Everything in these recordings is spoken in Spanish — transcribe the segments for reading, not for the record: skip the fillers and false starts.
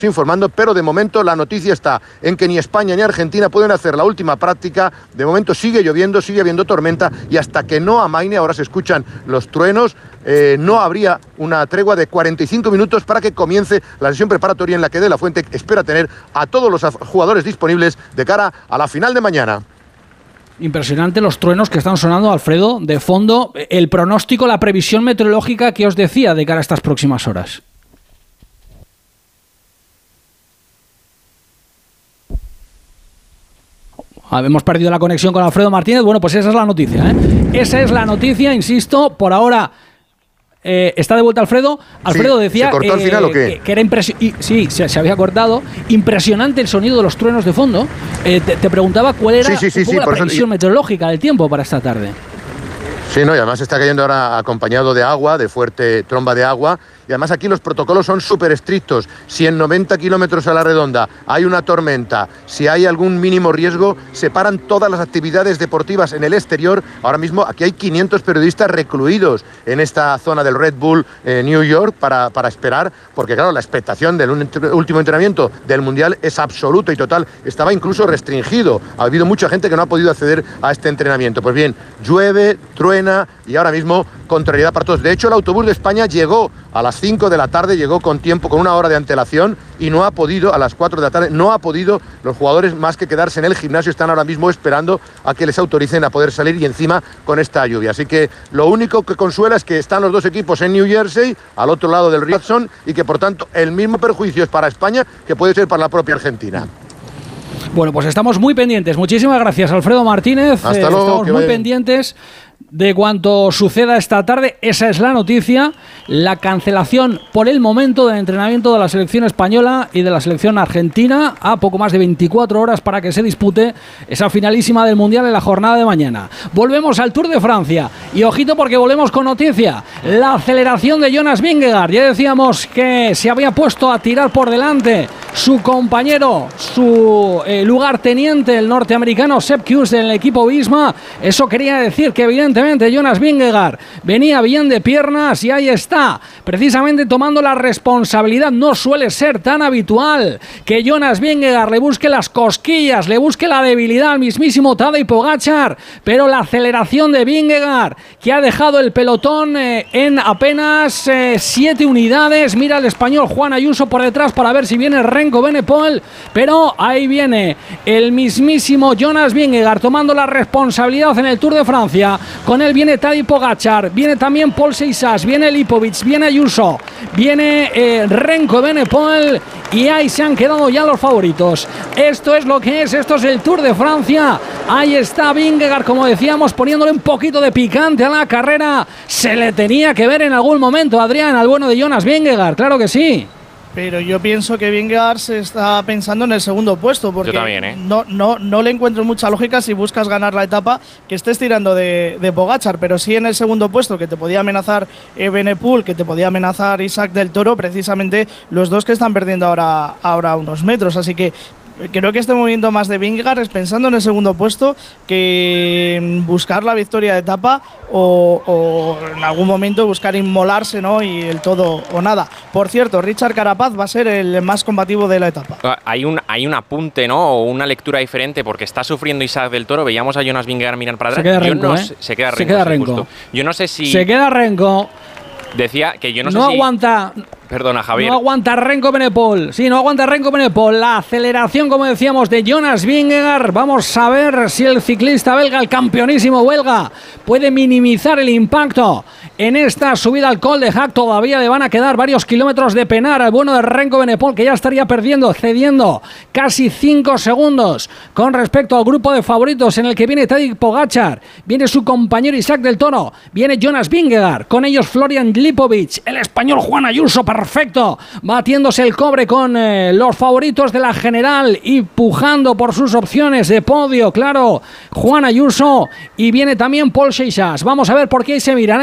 informando, pero de momento la noticia está en que ni España ni Argentina pueden hacer la última práctica. De momento sigue lloviendo, sigue habiendo tormenta y hasta que no amaine, ahora se escuchan los truenos, no habría una tregua de 45 minutos para que comience la sesión preparatoria en la que De La Fuente espera tener a todos los jugadores disponibles de cara a la final de mañana. Impresionante los truenos que están sonando, Alfredo, de fondo. El pronóstico, la previsión meteorológica que os decía de cara a estas próximas horas. Hemos perdido la conexión con Alfredo Martínez. Bueno, pues esa es la noticia, ¿eh? Esa es la noticia, insisto, por ahora. ¿Está de vuelta Alfredo? Alfredo sí, decía ¿se cortó al final o qué? Que era impresionante. Sí, se había cortado. Impresionante el sonido de los truenos de fondo. Te preguntaba cuál era la previsión meteorológica del tiempo para esta tarde. Sí, no, y además está cayendo ahora acompañado de agua, de fuerte tromba de agua. Y además aquí los protocolos son súper estrictos. Si en 90 kilómetros a la redonda hay una tormenta, si hay algún mínimo riesgo, se paran todas las actividades deportivas en el exterior. Ahora mismo aquí hay 500 periodistas recluidos en esta zona del Red Bull New York para esperar, porque claro, la expectación del último entrenamiento del Mundial es absoluto y total. Estaba incluso restringido. Ha habido mucha gente que no ha podido acceder a este entrenamiento. Pues bien, llueve, truena y ahora mismo contrariedad para todos. De hecho, el autobús de España llegó a las 5 de la tarde, llegó con tiempo, con una hora de antelación y no ha podido, a las 4 de la tarde, no ha podido los jugadores más que quedarse en el gimnasio. Están ahora mismo esperando a que les autoricen a poder salir y encima con esta lluvia. Así que lo único que consuela es que están los dos equipos en New Jersey, al otro lado del río Hudson, y que por tanto el mismo perjuicio es para España que puede ser para la propia Argentina. Bueno, pues estamos muy pendientes. Muchísimas gracias, Alfredo Martínez. Hasta luego, estamos muy pendientes de cuanto suceda esta tarde. Esa es la noticia, la cancelación por el momento del entrenamiento de la selección española y de la selección argentina a poco más de 24 horas para que se dispute esa finalísima del Mundial en la jornada de mañana. Volvemos al Tour de Francia y ojito porque volvemos con noticia, la aceleración de Jonas Vingegaard. Ya decíamos que se había puesto a tirar por delante su compañero, su lugarteniente, el norteamericano Sepp Kuss del equipo Visma. Eso quería decir que evidentemente Jonas Vingegaard venía bien de piernas y ahí está, precisamente tomando la responsabilidad. No suele ser tan habitual que Jonas Vingegaard le busque las cosquillas, le busque la debilidad al mismísimo Tadej Pogačar, pero la aceleración de Vingegaard, que ha dejado el pelotón en apenas 7 unidades. Mira el español Juan Ayuso por detrás para ver si viene Renko Benepol, pero ahí viene el mismísimo Jonas Vingegaard tomando la responsabilidad en el Tour de Francia. Con él viene Tadej Pogačar, viene también Paul Seixas, viene Lipovic, viene Ayuso, viene Renko Benepol y ahí se han quedado ya los favoritos. Esto es lo que es, esto es el Tour de Francia. Ahí está Vingegaard, como decíamos, poniéndole un poquito de picante a la carrera. Se le tenía que ver en algún momento, Adrián, al bueno de Jonas Vingegaard, claro que sí. Pero yo pienso que Vingegaard se está pensando en el segundo puesto, porque yo también, no le encuentro mucha lógica si buscas ganar la etapa que estés tirando de Pogačar, pero sí en el segundo puesto, que te podía amenazar Benepul, que te podía amenazar Isaac del Toro, precisamente los dos que están perdiendo ahora unos metros. Así que creo que este movimiento más de Vingegaard es pensando en el segundo puesto que en buscar la victoria de etapa o en algún momento buscar inmolarse, ¿no? Y el todo o nada. Por cierto, Richard Carapaz va a ser el más combativo de la etapa. Hay un apunte, ¿no? O una lectura diferente, porque está sufriendo Isaac del Toro. Veíamos a Jonas Vingegaard mirar para atrás. Se queda Renko, se queda Renko. Yo no sé si… Se queda Renko. Decía que yo no sé si… aguanta… Perdona, Javier. No aguanta Renko Benepol. Sí, no aguanta Renko Benepol. La aceleración, como decíamos, de Jonas Vingegaard. Vamos a ver si el ciclista belga, el campeonísimo belga, puede minimizar el impacto en esta subida al Col de Hack. Todavía le van a quedar varios kilómetros de penar al bueno de Renko Benepol, que ya estaría cediendo casi 5 segundos con respecto al grupo de favoritos en el que viene Tadej Pogačar, viene su compañero Isaac del Toro, viene Jonas Vingegaard, con ellos Florian Lipovic, el español Juan Ayuso, perfecto, batiéndose el cobre con los favoritos de la general y pujando por sus opciones de podio, claro, Juan Ayuso, y viene también Paul Seixas. Vamos a ver por qué ahí se miran, ahí se cruzan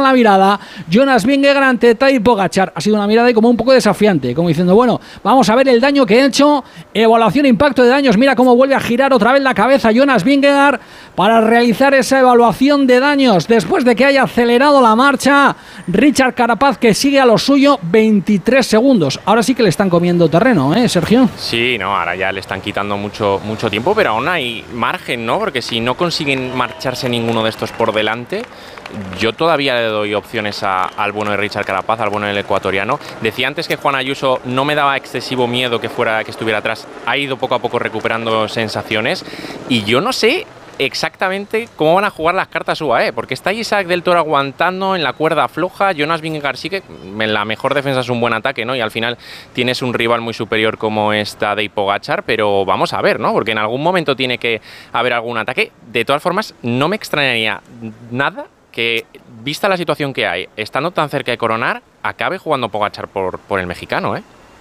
la mirada Jonas Vingegaard ante Tadej Pogačar. Ha sido una mirada y como un poco desafiante, como diciendo, bueno, vamos a ver el daño que he hecho, evaluación, impacto de daños, mira cómo vuelve a girar otra vez la cabeza Jonas Vingegaard para realizar esa evaluación de daños después de que haya acelerado la marcha Richard Carapaz, que sigue a lo suyo 23 segundos. Ahora sí que le están comiendo terreno, Sergio. Sí, no, ahora ya le están quitando mucho tiempo, pero aún hay margen, ¿no? Porque si no consiguen marcharse ninguno de estos por delante, yo todavía le doy opciones al bueno de Richard Carapaz, al bueno del ecuatoriano. Decía antes que Juan Ayuso no me daba excesivo miedo que estuviera atrás. Ha ido poco a poco recuperando sensaciones y yo no sé exactamente cómo van a jugar las cartas UAE, porque está Isaac del Toro aguantando en la cuerda floja. Jonas Vingegaard sí que en la mejor defensa es un buen ataque, ¿no? Y al final tienes un rival muy superior como esta de Pogačar, pero vamos a ver, ¿no? Porque en algún momento tiene que haber algún ataque. De todas formas, no me extrañaría nada que, vista la situación que hay, estando tan cerca de coronar, acabe jugando Pogačar por el mexicano,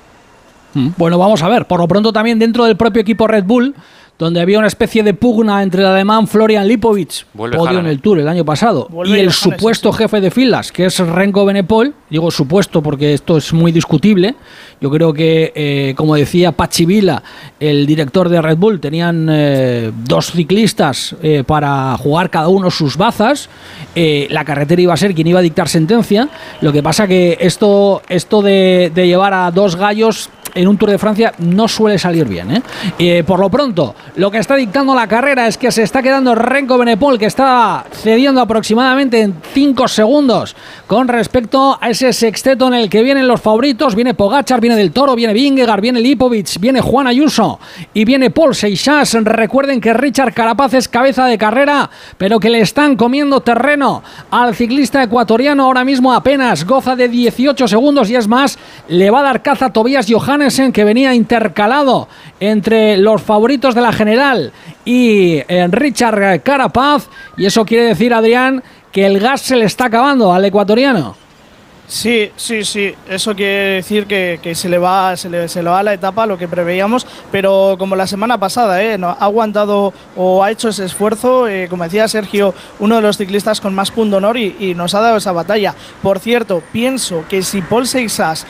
Bueno, vamos a ver. Por lo pronto también dentro del propio equipo Red Bull, donde había una especie de pugna entre el alemán Florian Lipovic, podio en el Tour el año pasado, y el supuesto jefe de filas, que es Remco Evenepoel. Digo supuesto porque esto es muy discutible. Yo creo que, como decía Pachi Vila, el director de Red Bull, tenían dos ciclistas para jugar cada uno sus bazas. La carretera iba a ser quien iba a dictar sentencia. Lo que pasa que esto de llevar a dos gallos en un Tour de Francia no suele salir bien, por lo pronto, lo que está dictando la carrera es que se está quedando Remco Evenepoel, que está cediendo aproximadamente en 5 segundos con respecto a ese sexteto en el que vienen los favoritos. Viene Pogačar, viene Del Toro, viene Vingegaard, viene Lipovic, viene Juan Ayuso y viene Paul Seixas. Recuerden que Richard Carapaz es cabeza de carrera, pero que le están comiendo terreno al ciclista ecuatoriano. Ahora mismo apenas goza de 18 segundos y es más, le va a dar caza a Tobias Johannesen, que venía intercalado entre los favoritos de la general y Richard Carapaz, y eso quiere decir, Adrián, que el gas se le está acabando al ecuatoriano. Sí. Eso quiere decir que se le va la etapa, lo que preveíamos, pero como la semana pasada, no, ha aguantado o ha hecho ese esfuerzo, como decía Sergio, uno de los ciclistas con más punto honor y nos ha dado esa batalla. Por cierto, pienso que si Paul Seixas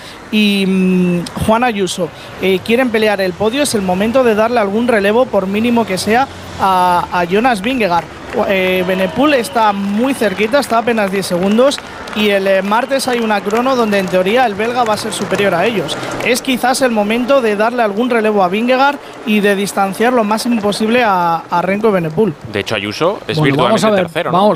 y Juan Ayuso quieren pelear el podio, es el momento de darle algún relevo, por mínimo que sea, a Jonas Vingegaard. Evenepoel está muy cerquita, está a apenas 10 segundos y el martes hay una crono donde en teoría el belga va a ser superior a ellos. Es quizás el momento de darle algún relevo a Vingegaard y de distanciar lo máximo posible a Remco Evenepoel. De hecho, Ayuso es virtualmente tercero, ¿no?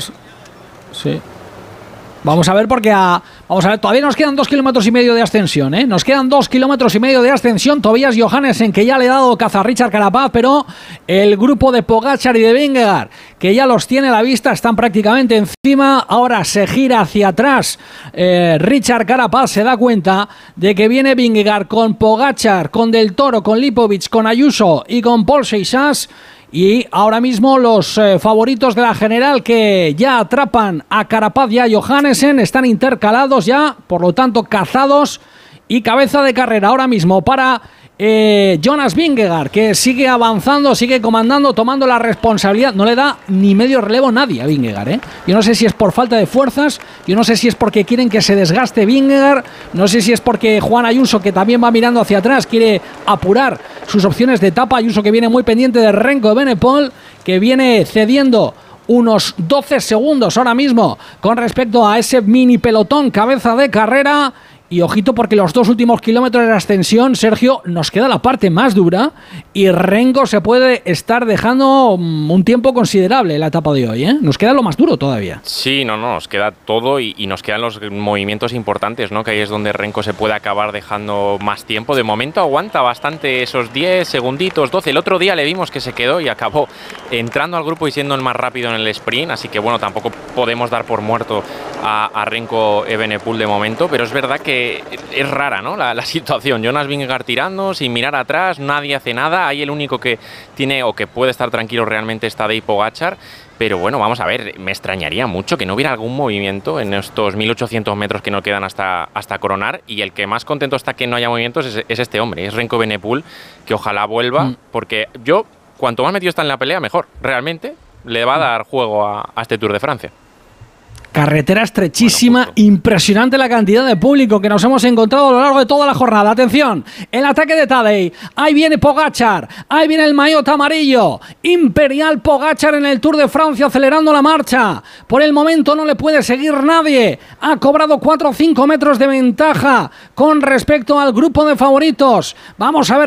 Vamos a ver porque todavía nos quedan 2,5 kilómetros de ascensión, Nos quedan 2,5 kilómetros de ascensión. Tobias Johannesen, que ya le ha dado caza a Richard Carapaz, pero el grupo de Pogačar y de Vingegaard, que ya los tiene a la vista, están prácticamente encima. Ahora se gira hacia atrás. Richard Carapaz se da cuenta de que viene Vingegaard con Pogačar, con Del Toro, con Lipovic, con Ayuso y con Paul Seixas. Y ahora mismo los favoritos de la general, que ya atrapan a Carapaz y a Johannesen, están intercalados ya, por lo tanto cazados, y cabeza de carrera ahora mismo para Jonas Vingegaard, que sigue avanzando, sigue comandando, tomando la responsabilidad. No le da ni medio relevo nadie a Vingegaard, Yo no sé si es por falta de fuerzas, yo no sé si es porque quieren que se desgaste Vingegaard, no sé si es porque Juan Ayuso, que también va mirando hacia atrás, quiere apurar sus opciones de etapa. Ayuso, que viene muy pendiente de Remco Evenepoel, que viene cediendo unos 12 segundos ahora mismo con respecto a ese mini pelotón cabeza de carrera. Y ojito, porque los 2 últimos kilómetros de ascensión, Sergio, nos queda la parte más dura y Remco se puede estar dejando un tiempo considerable en la etapa de hoy, Nos queda lo más duro todavía. Sí, nos queda todo y nos quedan los movimientos importantes, ¿no? Que ahí es donde Remco se puede acabar dejando más tiempo. De momento aguanta bastante esos 10 segunditos, 12. El otro día le vimos que se quedó y acabó entrando al grupo y siendo el más rápido en el sprint, así que bueno, tampoco podemos dar por muerto a Remco Evenepoel de momento, pero es verdad que es rara, ¿no? La situación. Jonas Vingegaard tirando, sin mirar atrás, nadie hace nada. Ahí el único que tiene o que puede estar tranquilo realmente está Tadej Pogačar. Pero bueno, vamos a ver, me extrañaría mucho que no hubiera algún movimiento en estos 1800 metros que nos quedan hasta coronar. Y el que más contento está que no haya movimientos es este hombre, es Remco Evenepoel, que ojalá vuelva, porque cuanto más metido está en la pelea, mejor. Realmente le va a dar juego a este Tour de Francia. Carretera estrechísima, Bueno, impresionante la cantidad de público que nos hemos encontrado a lo largo de toda la jornada. Atención, el ataque de Tadej, ahí viene Pogačar, ahí viene el maillot amarillo, Imperial Pogačar en el Tour de Francia acelerando la marcha. Por el momento no le puede seguir nadie, ha cobrado 4 o 5 metros de ventaja con respecto al grupo de favoritos. Vamos a ver